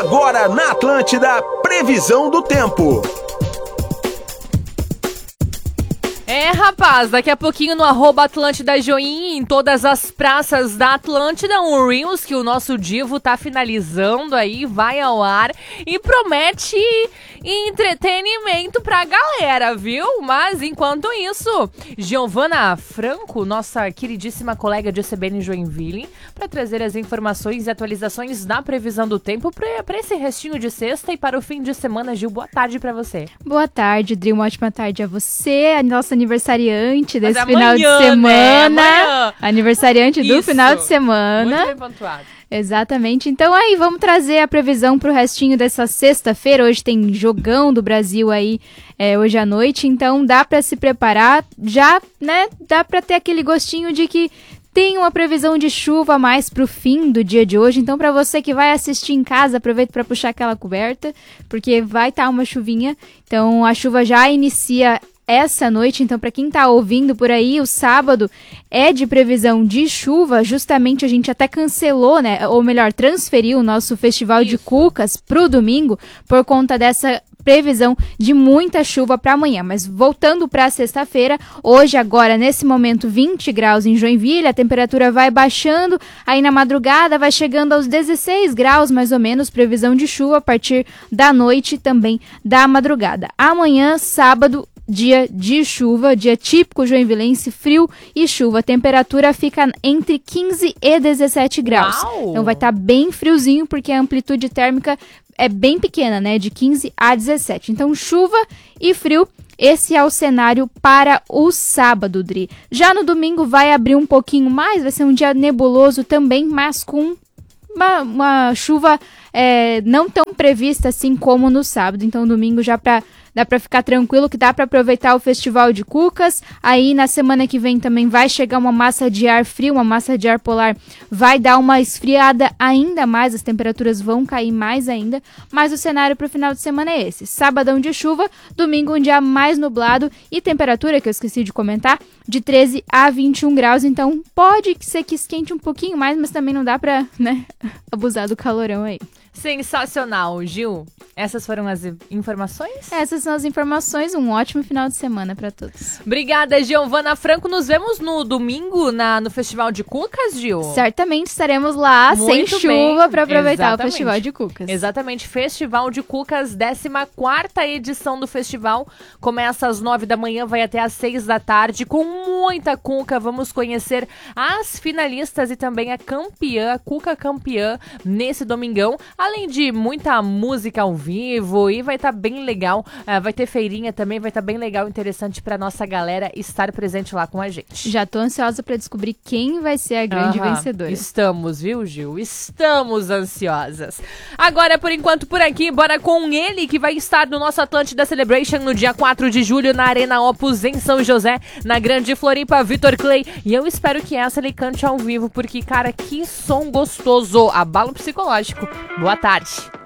Agora na Atlântida, previsão do tempo. Rapaz, daqui a pouquinho no @Atlântida Joinha, em todas as praças da Atlântida, um Reels que o nosso Divo tá finalizando aí, vai ao ar e promete entretenimento pra galera, viu? Mas enquanto isso, Giovana Franco, nossa queridíssima colega de CBN Joinville, pra trazer as informações e atualizações da previsão do tempo pra esse restinho de sexta e para o fim de semana. Gil, boa tarde pra você. Boa tarde, Dri, uma ótima tarde a você, a nossa aniversariante desse amanhã, final de semana. Né? Aniversariante do final de semana. Muito bem pontuado. Exatamente. Então aí, vamos trazer a previsão pro restinho dessa sexta-feira. Hoje tem jogão do Brasil aí, hoje à noite. Então dá pra se preparar. Já, né, dá pra ter aquele gostinho de que tem uma previsão de chuva mais pro fim do dia de hoje. Então, pra você que vai assistir em casa, aproveita pra puxar aquela coberta, porque vai estar uma chuvinha. Então, a chuva já inicia essa noite, então para quem tá ouvindo por aí, o sábado é de previsão de chuva, justamente a gente até cancelou, né, ou melhor, transferiu o nosso festival de cucas pro domingo, por conta dessa previsão de muita chuva para amanhã. Mas voltando para sexta-feira, hoje agora, nesse momento, 20 graus em Joinville, a temperatura vai baixando, aí na madrugada vai chegando aos 16 graus, mais ou menos, previsão de chuva a partir da noite também da madrugada. Amanhã, sábado, dia de chuva, dia típico joinvilense, frio e chuva. A temperatura fica entre 15 e 17 graus. Uau! Então vai estar bem friozinho, porque a amplitude térmica é bem pequena, né? De 15 a 17. Então chuva e frio, esse é o cenário para o sábado, Dri. Já no domingo vai abrir um pouquinho mais, vai ser um dia nebuloso também, mas com uma chuva não tão prevista assim como no sábado. Então domingo já dá pra ficar tranquilo que dá pra aproveitar o Festival de Cucas. Aí na semana que vem também vai chegar uma massa de ar frio, uma massa de ar polar, vai dar uma esfriada ainda mais, as temperaturas vão cair mais ainda, mas o cenário pro final de semana é esse: sabadão de chuva, domingo um dia mais nublado e temperatura, que eu esqueci de comentar, de 13 a 21 graus, então pode ser que esquente um pouquinho mais, mas também não dá pra, né, abusar do calorão aí. Sensacional, Gil. Essas foram as informações? Essas são as informações. Um ótimo final de semana para todos. Obrigada, Giovana Franco. Nos vemos no domingo no Festival de Cucas, Gil? Certamente estaremos lá, muito sem chuva, para aproveitar Exatamente. o Festival de Cucas. Exatamente. Festival de Cucas, 14ª edição do festival. Começa às 9 da manhã, vai até às 6 da tarde, com muita cuca. Vamos conhecer as finalistas e também a campeã, a cuca campeã, nesse domingão. Além de muita música ao vivo, e vai estar bem legal, vai ter feirinha também, vai estar bem legal, interessante pra nossa galera estar presente lá com a gente. Já tô ansiosa pra descobrir quem vai ser a grande vencedora. Estamos, viu, Gil? Estamos ansiosas. Agora, por enquanto, por aqui, bora com ele, que vai estar no nosso Atlântida Celebration no dia 4 de julho, na Arena Opus, em São José, na Grande Floripa, Vitor Clay. E eu espero que essa ele cante ao vivo, porque, cara, que som gostoso. Abalo psicológico. Boa tarde.